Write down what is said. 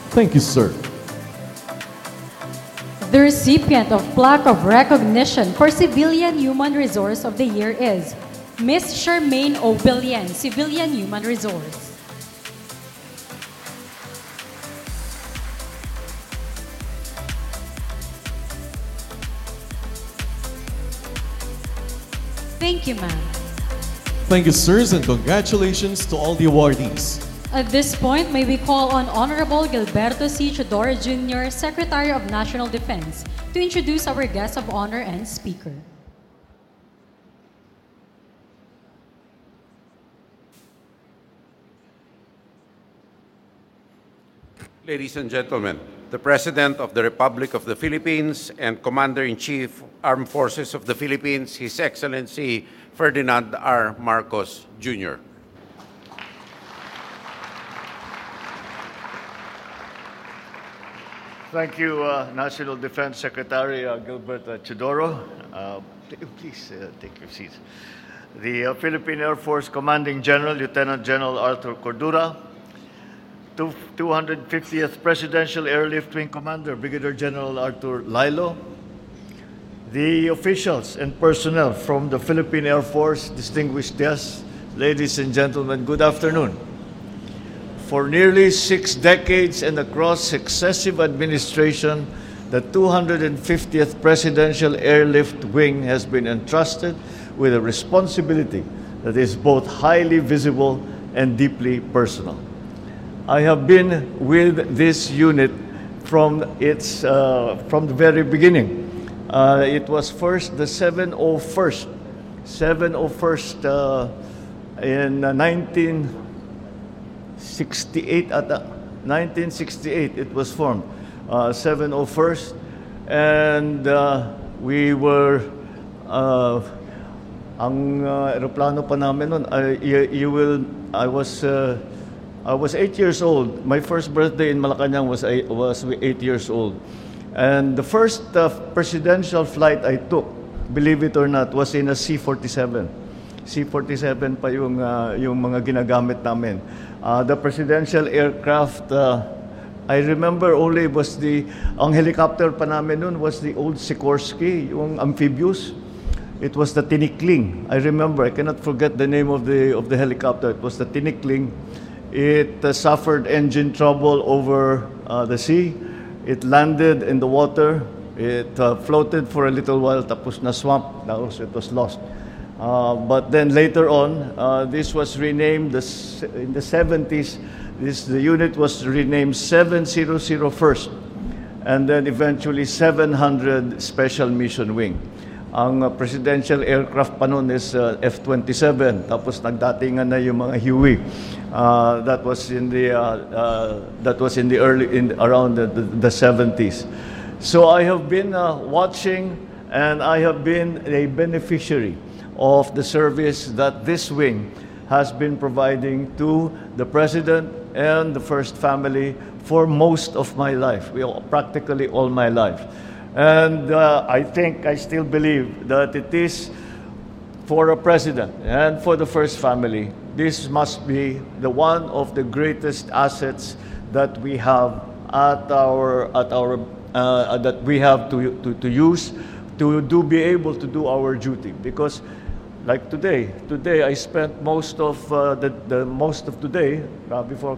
Thank you, sir. The recipient of Plaque of Recognition for Civilian Human Resource of the Year is Miss Charmaine O'Billion, Civilian Human Resource. Thank you, ma'am. Thank you, sirs, and congratulations to all the awardees. At this point, may we call on Honorable Gilberto C. Chodoro Jr., Secretary of National Defense, to introduce our guest of honor and speaker. Ladies and gentlemen, the President of the Republic of the Philippines and Commander-in-Chief, Armed Forces of the Philippines, His Excellency Ferdinand R. Marcos, Jr. Thank you, National Defense Secretary Gilbert Chodoro. Please take your seats. The Philippine Air Force Commanding General, Lieutenant General Arthur Cordura, 250th Presidential Airlift Wing Commander, Brigadier General Arthur Lilo, the officials and personnel from the Philippine Air Force, distinguished guests, ladies and gentlemen, good afternoon. For nearly 6 decades and across successive administration, the 250th Presidential Airlift Wing has been entrusted with a responsibility that is both highly visible and deeply personal. I have been with this unit from the very beginning. It was first the 701st in 1968 it was formed, 701st, and we were ang eroplano pa namin noon. I was 8 years old. My first birthday in Malacanang was 8 years old. And the first presidential flight I took, believe it or not, was in a C-47. C-47 pa yung mga ginagamit namin. The presidential aircraft, I remember only was ang helicopter pa namin noon was the old Sikorsky, yung amphibious. It was the Tinikling. I remember, I cannot forget the name of the helicopter. It was the Tinikling. It suffered engine trouble over the sea. It landed in the water. It floated for a little while, tapos na swamp. It was lost. But then later on, this was renamed in the 70s. The unit was renamed 700 and then eventually 700 Special Mission Wing. Ang presidential aircraft pa noon is F-27. Tapos nagdatingan na yung mga Huey. That was in the around the 70s. So I have been watching, and I have been a beneficiary of the service that this wing has been providing to the President and the First Family for most of my life, practically all my life. And I still believe that it is for a President and for the First Family, this must be one of the greatest assets that we have that we have to use to be able to do our duty. Because like today I spent most of today before